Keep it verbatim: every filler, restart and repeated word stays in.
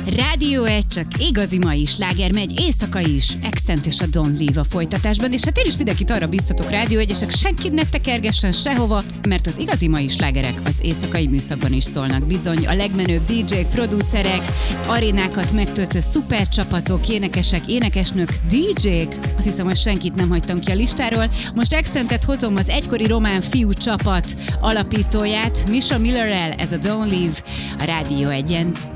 Rádió egy, csak igazi mai sláger megy, éjszaka is, Accent és a Don't Leave a folytatásban, és hát én is mindenkit arra biztatok, Rádió egyesek, senkit ne tekergessen sehova, mert az igazi mai slágerek az éjszakai műszakban is szólnak bizony. A legmenőbb dé dzsék, producerek, arénákat megtöltő szupercsapatok, énekesek, énekesnők, dé dzsék, azt hiszem, hogy senkit nem hagytam ki a listáról. Most Accentet hozom, az egykori román fiú csapat alapítóját, Misha Millerrel, ez a Don't Leave a Rádió egyen.